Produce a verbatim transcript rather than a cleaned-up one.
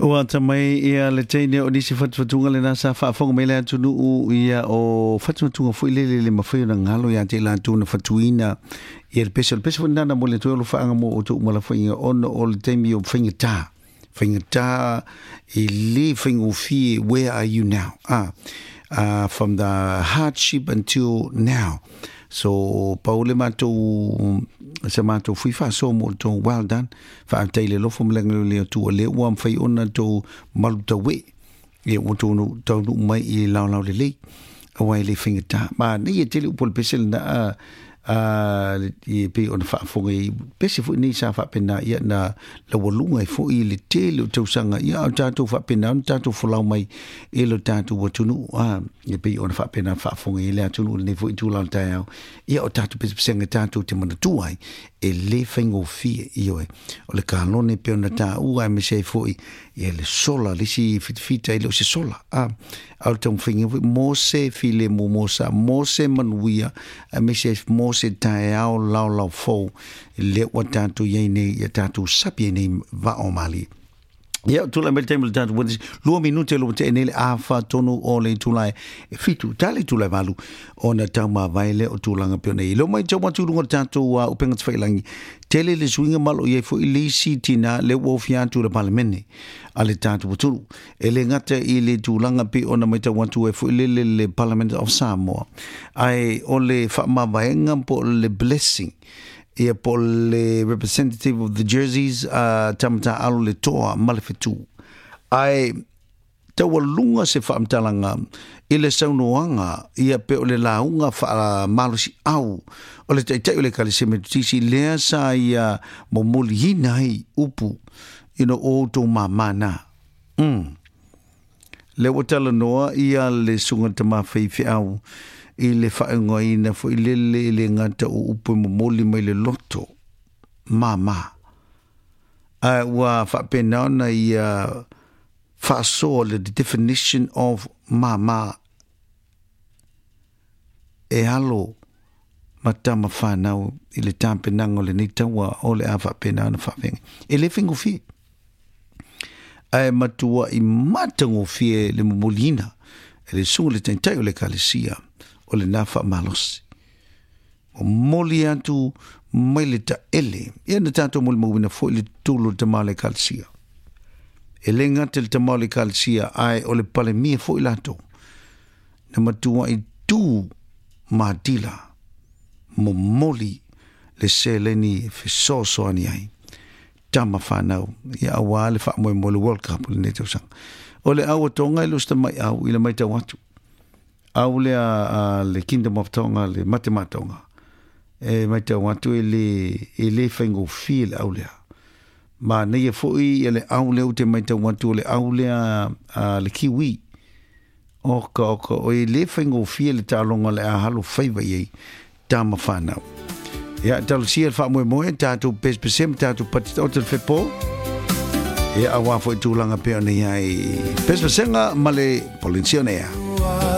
Ua tamai ia le teine o nisi fatuatunga le nasa whaafonga mai lea tunu u ia o fatuatunga fui lele le mawhai na ngalo ia te la tuna fatuina ia le pesa le pesa fui nana mo le tuelo whaanga mo o tu umala whainga ono o le teimi o whainga tā whainga tā i le whainga o fie where are you now ah, uh, from the hardship until now so paule mātou sa mātou fui wha so mo tō well done wha teile lofo mlenga leo tu o leo ua mwhai ona tō maluta we e o tō no tau no mai i lau lau le lei awai le whinga tā ma nei e tele upol pesel na a a i pe ona wha fonga i pese fu nei sa wha pena ia na la walunga i fu i le tele o tau sanga ia o tātou wha pena o tātou fulau mai e lo tātou wa tunu a i pe ona wha pena wha fonga i lea tunu le fu i tūlau tai au ia o tātou pese pesenga tātou te mana tuai e le whaingo fie i oe o le kālone pe ona tā ua me se fu i e le sola le si fitfita i le o se sola a au tau whainga fu mo se file mo mo sa mo se manuia a me se mo se tae au lau lau fau le wa tātou iei nei ia tātou sapi nei va o mali ia tula me te mele tātou wadisi lua minute lo te enele a wha tonu o le tulai e fitu tale tulai malu o na tau ma vaile o tulanga pio nei lo mai tau maturunga tātou uh, upenga te whailangi tele le suinga malo iei fo i le si tina le wofiatu le palemene a le tātou waturu e le ngata i le tulanga pe o na mai tau watu e fo i le le le Parliament of Samoa ai o le wha ma vaenga po le blessing ia po le representative of the Jerseys uh, tamata alo le toa malefetu ai taua lunga se whaamtalanga i le saunoanga ia pe o le launga wha malosi au o le taitai o le kale se metutisi lea sa ia momoli hinai upu ino o tō mamana mm. le watala noa ia le sunga tama whaifi au i le whaengoina fo i lele i le ngata o upo momoli mai le loto mama a ua whapenaona i a whaasoa le definition of mama e halo matama whanau i le tampenanga le nitaua o le a whapenaona whapenga e le whingo fi ai matua i matango fie le momolina e le sunga le tentai o le kalesia o le nafa malosi o moli atu mai le ta ele ia na tātou moli mawina fo i le tūlo ta male kalsia e le ngata le ta male kalsia ai o le pale mia fo i lato na matua i tū maadila mo moli le seleni fisoso ani ai tama whanau ia awa le wha moe mo le World Cup le netau sang o le awa tonga i lusta mai au i le mai tau atu au le a le Kingdom of Tonga le matematonga e mai tau atu e le e le whaingo feel au lea ma nei e foi e le au leo te mai tau atu le au lea a le kiwi oka oka o e le whaingo feel le tālonga le a halo whaiva iei tāma whanau ia talo sia le wha moe moe tātou pespesem tātou patita o te whepo ia awa fo i tūlanga peo nei ai pespesenga ma le Polisionea